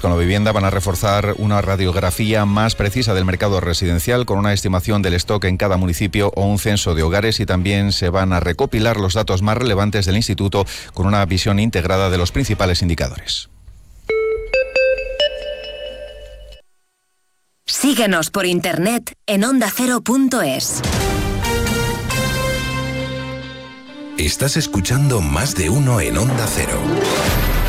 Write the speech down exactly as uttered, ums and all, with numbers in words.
con la vivienda van a reforzar una radiografía más precisa del mercado residencial con una estimación del stock en cada municipio o un censo de hogares, y también se van a recopilar los datos más relevantes del instituto con una visión integrada de los principales indicadores. Síguenos por internet en onda cero punto es. Estás escuchando Más de Uno en Onda Cero.